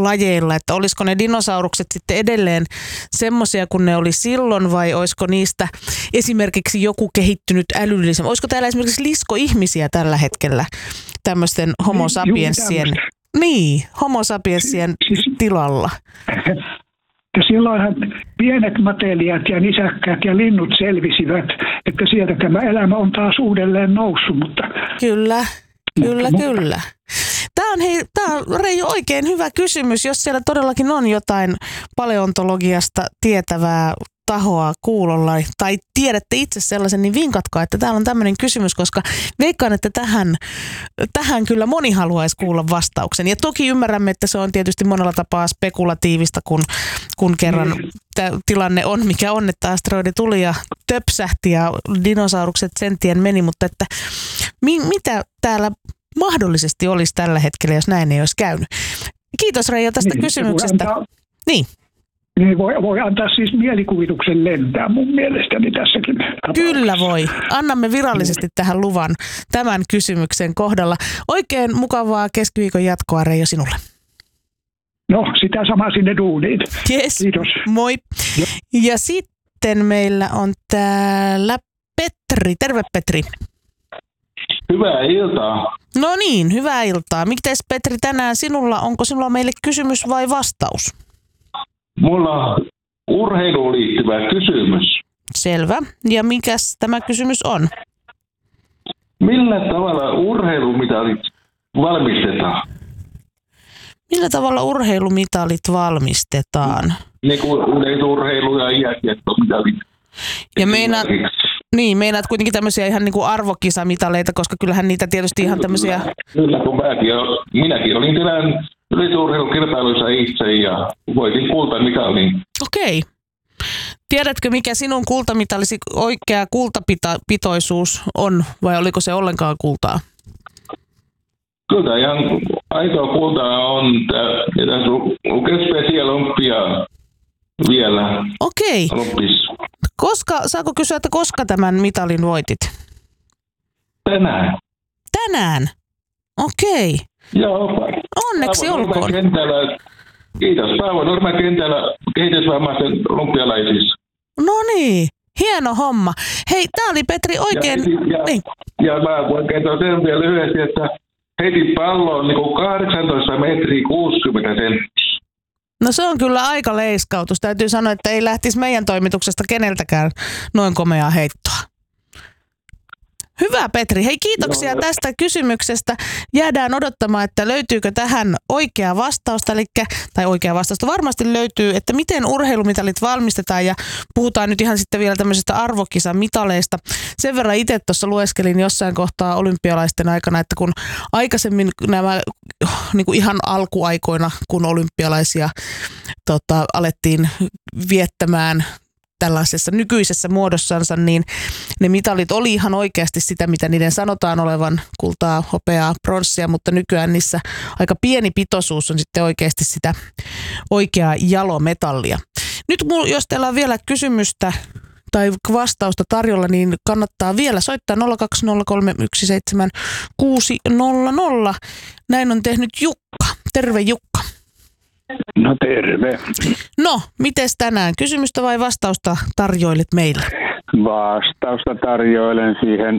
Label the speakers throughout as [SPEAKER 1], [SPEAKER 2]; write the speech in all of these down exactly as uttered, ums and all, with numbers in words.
[SPEAKER 1] lajeilla, että olisiko ne dinosaurukset sitten edelleen semmoisia kuin ne oli silloin vai olisiko niistä esimerkiksi joku kehittynyt älyllisen? Olisiko täällä esimerkiksi liskoihmisiä tällä hetkellä tämmöisten homo sapiensien, niin, homo sapiensien tilalla?
[SPEAKER 2] Ja silloinhan pienet matelijat ja nisäkkäät ja linnut selvisivät, että sieltä tämä elämä on taas uudelleen noussut. Mutta,
[SPEAKER 1] kyllä, kyllä,
[SPEAKER 2] mutta,
[SPEAKER 1] kyllä. Tämä on, hei, tämä on Reijo oikein hyvä kysymys, jos siellä todellakin on jotain paleontologiasta tietävää tahoa kuulolla tai tiedätte itse sellaisen, niin vinkatkaa, että täällä on tämmöinen kysymys, koska veikkaan, että tähän, tähän kyllä moni haluaisi kuulla vastauksen. Ja toki ymmärrämme, että se on tietysti monella tapaa spekulatiivista, kun, kun kerran mm. tilanne on, mikä on, että asteroidi tuli ja töpsähti ja dinosaurukset sen tien meni, mutta että mi, mitä täällä mahdollisesti olisi tällä hetkellä, jos näin ei olisi käynyt. Kiitos Reijo tästä niin, kysymyksestä.
[SPEAKER 2] Antaa,
[SPEAKER 1] niin.
[SPEAKER 2] niin voi, voi antaa siis mielikuvituksen lentää mun mielestäni tässäkin tapauksessa.
[SPEAKER 1] Kyllä voi. Annamme virallisesti niin. tähän luvan tämän kysymyksen kohdalla. Oikein mukavaa keskiviikon jatkoa Reijo sinulle.
[SPEAKER 2] No, sitä samaa sinne duuniin.
[SPEAKER 1] Yes.
[SPEAKER 2] Kiitos.
[SPEAKER 1] Moi. Ja. ja sitten meillä on täällä Petri. Terve Petri.
[SPEAKER 3] Hyvää iltaa.
[SPEAKER 1] No niin, hyvää iltaa. Mites Petri tänään sinulla, onko sinulla meille kysymys vai vastaus?
[SPEAKER 3] Mulla on urheiluun liittyvä kysymys.
[SPEAKER 1] Selvä. Ja mikäs tämä kysymys on?
[SPEAKER 3] Millä tavalla urheilumitalit valmistetaan?
[SPEAKER 1] Millä tavalla urheilumitalit valmistetaan?
[SPEAKER 3] Niin kuin yleisurheilu ja jääkiekkomitalit.
[SPEAKER 1] Ja meinaat, niin, meinaat kuitenkin tämmöisiä ihan niin kuin arvokisamitaleita, koska kyllähän niitä tietysti ihan tämmöisiä...
[SPEAKER 3] Kyllä, kun mäkin, minäkin olin tänään yleisurheilukilpailuissa itse ja voitin kultamitalin.
[SPEAKER 1] Okei. Tiedätkö, mikä sinun kultamitalisi oikea kultapitoisuus on, vai oliko se ollenkaan kultaa?
[SPEAKER 3] Kyllä, ihan aitoa kultaa on. Tässä lukee Special Olympia vielä.
[SPEAKER 1] Okei.
[SPEAKER 3] Olympis.
[SPEAKER 1] Koska, saako kysyä, että koska tämän mitalin voitit?
[SPEAKER 3] Tänään.
[SPEAKER 1] Tänään? Okei.
[SPEAKER 3] Joo.
[SPEAKER 1] Onneksi
[SPEAKER 3] Paavo
[SPEAKER 1] olkoon.
[SPEAKER 3] Kentällä, kiitos. Paavo Nurmen kentällä kehitysvammaisten olympialaisissa.
[SPEAKER 1] No niin, hieno homma. Hei, tää oli Petri oikein...
[SPEAKER 3] Ja, ja,
[SPEAKER 1] niin.
[SPEAKER 3] ja mä voin kertoa sen vielä lyhyesti, että heitin palloon niin kuin kahdeksantoista metriä kuusikymmentä senttiä.
[SPEAKER 1] No se on kyllä aika leiskautus. Täytyy sanoa, että ei lähtisi meidän toimituksesta keneltäkään noin komeaa heittoa. Hyvä Petri. Hei, kiitoksia Joo. tästä kysymyksestä. Jäädään odottamaan, että löytyykö tähän oikea vastausta, eli, tai oikea vastausta varmasti löytyy, että miten urheilumitalit valmistetaan ja puhutaan nyt ihan sitten vielä tämmöisistä arvokisamitaleista. Sen verran itse tuossa lueskelin jossain kohtaa olympialaisten aikana, että kun aikaisemmin nämä niin kuin ihan alkuaikoina, kun olympialaisia tota, alettiin viettämään tällaisessa nykyisessä muodossansa, niin ne mitalit oli ihan oikeasti sitä, mitä niiden sanotaan olevan, kultaa, hopeaa, pronssia, mutta nykyään niissä aika pieni pitoisuus on sitten oikeasti sitä oikeaa jalometallia. Nyt jos teillä on vielä kysymystä tai vastausta tarjolla, niin kannattaa vielä soittaa nolla kaksi nolla kolme yksi seitsemän kuusi nolla nolla. Näin on tehnyt Jukka. Terve Jukka.
[SPEAKER 4] No terve.
[SPEAKER 1] No, mites tänään? Kysymystä vai vastausta tarjoilet meille?
[SPEAKER 4] Vastausta tarjoilen siihen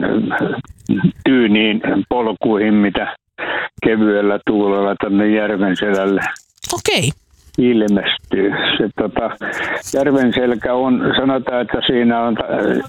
[SPEAKER 4] tyyniin polkuihin, mitä kevyellä tuulella tänne Järvenselälle
[SPEAKER 1] Okei.
[SPEAKER 4] ilmestyy. Se, tota, Järvenselkä on, sanotaan, että siinä on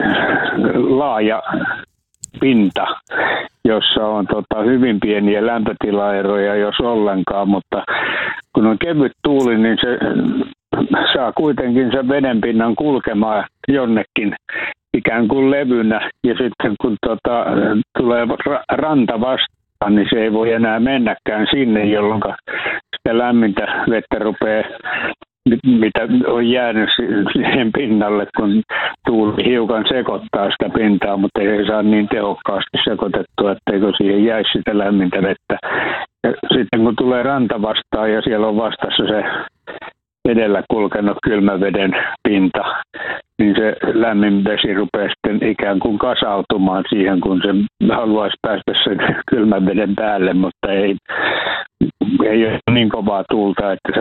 [SPEAKER 4] laaja pinta, jossa on tota, hyvin pieniä lämpötilaeroja, jos ollenkaan, mutta kun on kevyt tuuli, niin se saa kuitenkin sen vedenpinnan kulkemaan jonnekin ikään kuin levynä. Ja sitten kun tota, tulee ra- ranta vastaan, niin se ei voi enää mennäkään sinne, jolloin sitä lämmintä vettä rupeaa, mitä on jäänyt siihen pinnalle, kun tuuli hiukan sekoittaa sitä pintaa, mutta ei saa niin tehokkaasti sekoitettua, etteikö siihen jäisi sitä lämmintä vettä. Ja sitten kun tulee ranta vastaan ja siellä on vastassa se edellä kulkenut kylmäveden pinta, niin se lämmin vesi rupeaa sitten ikään kuin kasautumaan siihen, kun se haluaisi päästä sen kylmän veden päälle, mutta ei, ei ole niin kovaa tuulta, että se